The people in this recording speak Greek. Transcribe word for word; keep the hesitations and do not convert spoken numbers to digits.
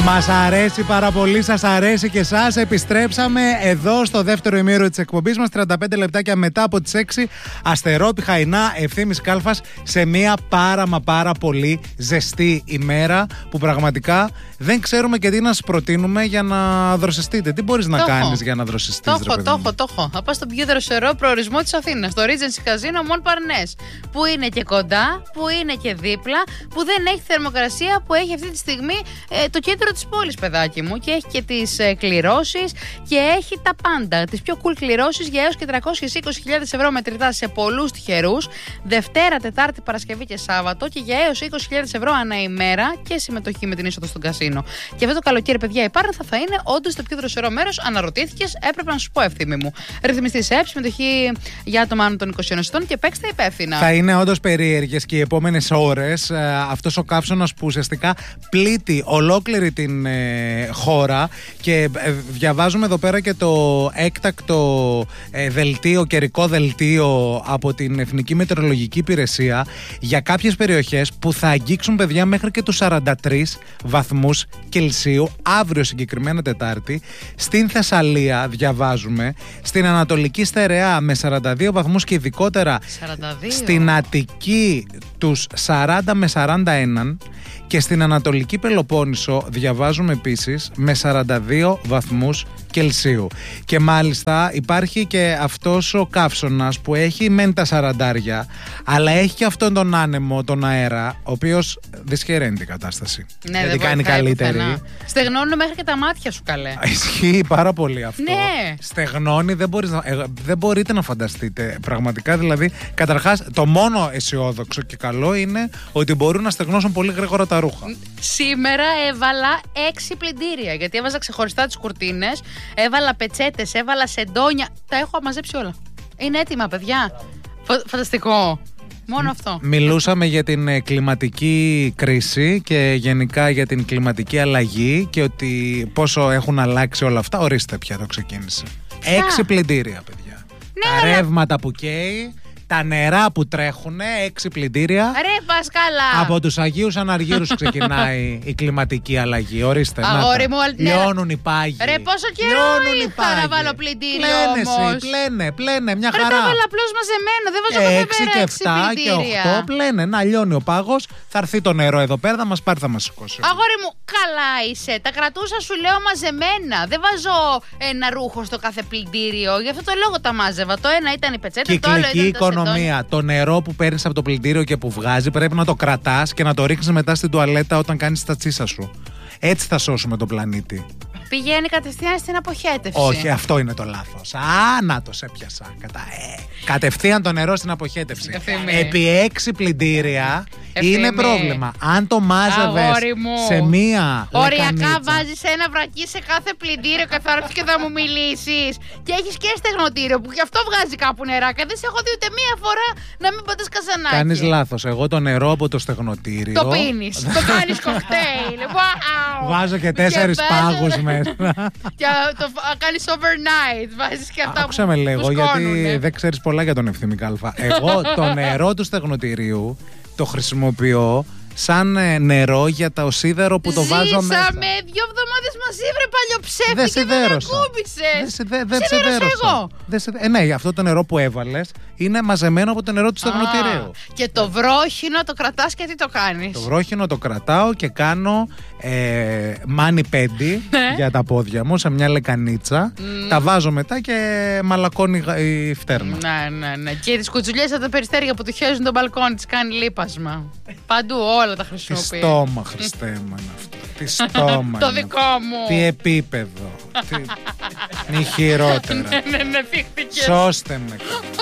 Μας αρέσει πάρα πολύ, σας αρέσει και εσάς. Επιστρέψαμε εδώ στο δεύτερο ημίωρο της εκπομπής μας, τριάντα πέντε λεπτάκια μετά από τις έξι. Αστερόπη Χαϊνά, Ευθύμης Κάλφας, σε μια πάρα μα πάρα πολύ ζεστή ημέρα που πραγματικά δεν ξέρουμε και τι να σας προτείνουμε για να δροσιστείτε. Τι μπορείς να κάνεις για να δροσιστείς? Το έχω, το έχω, το έχω. Θα πάω στον πιο δροσερό προορισμό της Αθήνας, το Regency Casino Mon Parnasse, που είναι και κοντά, που είναι και δίπλα, που δεν έχει θερμοκρασία, που έχει αυτή τη στιγμή ε, το κέντρο της πόλης, παιδάκι μου, και έχει και τις ε, κληρώσεις και έχει τα πάντα. Τις πιο cool κληρώσεις για έως και τριακόσιες είκοσι χιλιάδες ευρώ μετρητά σε πολλούς τυχερούς, Δευτέρα, Τετάρτη, Παρασκευή και Σάββατο, και για έως είκοσι χιλιάδες ευρώ ανά ημέρα και συμμετοχή με την είσοδο στον κασίνο. Και αυτό το καλοκαίρι, παιδιά, η Πάρνηθα θα είναι όντως το πιο δροσερό μέρος. Αναρωτήθηκες, έπρεπε να σου πω, Ευθύμη μου. Ρυθμιστή ΕΠ, συμμετοχή για άτομα άνω των είκοσι ενός ετών και παίξτε υπεύθυνα. Θα είναι όντως περίεργες και οι επόμενες ώρες ε, αυτός ο καύσωνας που ουσιαστικά πλήττει ολόκληρη την ε, χώρα. Και ε, διαβάζουμε εδώ πέρα και το έκτακτο ε, δελτίο, καιρικό δελτίο από την Εθνική Μετεωρολογική Υπηρεσία για κάποιες περιοχές που θα αγγίξουν, παιδιά, μέχρι και τους σαράντα τρεις βαθμούς Κελσίου αύριο, συγκεκριμένα Τετάρτη. Στην Θεσσαλία διαβάζουμε, στην Ανατολική Στερεά με σαράντα δύο βαθμούς και ειδικότερα σαράντα δύο. Στην Αττική τους σαράντα με σαράντα ένα, και στην Ανατολική Πελοπόννησο διαβάζουμε επίσης με σαράντα δύο βαθμούς Κελσίου. Και μάλιστα υπάρχει και αυτός ο καύσωνας που έχει μεν τα σαραντάρια, αλλά έχει και αυτόν τον άνεμο, τον αέρα, ο οποίος δυσχεραίνει την κατάσταση. Ναι, γιατί κάνει καλύτερη. Πουθενά. Στεγνώνουν μέχρι και τα μάτια σου, καλέ. Ισχύει πάρα πολύ αυτό. Ναι. Στεγνώνει, δεν, μπορείς να, ε, δεν μπορείτε να φανταστείτε. Πραγματικά, δηλαδή, καταρχάς, το μόνο αισιόδοξο και καλό είναι ότι μπορούν να στεγνώσουν πολύ γρήγορα τα ρούχα. Σήμερα έβαλα έξι πλυντήρια, γιατί έβαζα ξεχωριστά τις κουρτίνες, έβαλα πετσέτες, έβαλα σεντόνια. Τα έχω μαζέψει όλα. Είναι έτοιμα, παιδιά. Φα- φανταστικό. Μόνο αυτό. Μιλούσαμε για την ε, κλιματική κρίση και γενικά για την κλιματική αλλαγή και ότι πόσο έχουν αλλάξει όλα αυτά. Ορίστε πια το ξεκίνησε. Έξι πλυντήρια, παιδιά. Ναι, τα αλλά... ρεύματα που καίει, τα νερά που τρέχουν, έξι πλυντήρια. Ρε Πασκάλα. Από τους Αγίους Αναργύρους ξεκινάει η κλιματική αλλαγή. Ορίστε. Αγόρι μου, ναι. Λιώνουν οι πάγοι. Ρε, πόσο καιρό είχα να βάλω πλυντήριο όμως. Πλένε, πλένε, πλένε, μια χαρά. Ρε, το έβαλα απλώς μαζεμένο, δεν βάζω κάθε έξι μέρα και έξι εφτά και οκτώ πλένε. Να λιώνει ο πάγος, θα έρθει το νερό εδώ πέρα, θα μας πάρει, θα μας σηκώσει. Αγόρι μου, καλά είσαι. Τα κρατούσα, σου λέω, μαζεμένα. Δεν βάζω ένα ρούχο στο κάθε πλυντήριο. Γι' αυτό το λόγο τα μάζευα. Το ένα ήταν η πετσέτα, το άλλο ήταν οικονομία. Το νερό που παίρνεις από το πλυντήριο και που βγάζει πρέπει να το κρατάς και να το ρίχνεις μετά στην τουαλέτα όταν κάνεις τα τσίσα σου. Έτσι θα σώσουμε τον πλανήτη. Πηγαίνει κατευθείαν στην αποχέτευση. Όχι, αυτό είναι το λάθος. Α, να το σε πιάσα. Κατα... Ε, κατευθείαν το νερό στην αποχέτευση. Ευθύμη. Επί έξι πλυντήρια Ευθύμη. είναι πρόβλημα. Αν το μάζευες σε μία οριακά λεκανίτσα... βάζεις ένα βρακί σε κάθε πλυντήριο και θα έρθεις και θα μου μιλήσεις. Και έχεις και στεγνοτήριο που γι' αυτό βγάζει κάπου νεράκια. Δεν σε έχω δει ούτε μία φορά να μην πατάς καζανάκι. Κάνεις λάθος. Εγώ το νερό από το στεγνοτήριο... Το πίνεις. Το κάνεις κοκτέιλ. Wow. Βάζω και τέσσερις πάγους μέσα. Και το κάνεις overnight. Βάζεις και αυτά. Άκουσα με λίγο, γιατί δεν ξέρεις πολλά για τον Ευθύμη Κάλφα. Εγώ το νερό του στεγνοτηρίου το χρησιμοποιώ σαν νερό για το σίδερο που το Ζήσαμε βάζω μέσα. Ζήσαμε δύο εβδομάδες μαζί, βρε παλιοψεύτη, δεν και δεν ακούμπησες. ακούμπησες. Δεν σε, δε, δε σιδέρωσα εγώ. Δεν σε, ε, ναι, αυτό το νερό που έβαλες είναι μαζεμένο από το νερό του στεγνοτηρίου. Και το βρόχινο το κρατάς και τι το κάνεις? Το βρόχινο το κρατάω και κάνω ε, μάνι πέντι για τα πόδια μου σε μια λεκανίτσα. Mm. Τα βάζω μετά και μαλακώνει η φτέρνα. Ναι, ναι, ναι. Και τις κουτσουλιές από τα περιστέρια που του χέζουν τον μπαλκόνι, τις κάνει λίπασμα. Παντού όλα τα χρησιμοποιεί. Τι στόμα, Χριστέ μου, είναι αυτό. Τι στόμα. Το δικό μου. Τι επίπεδο. Τι... είναι χειρότερα. Ναι, ναι, ναι, θύχτηκες. Σώστε με.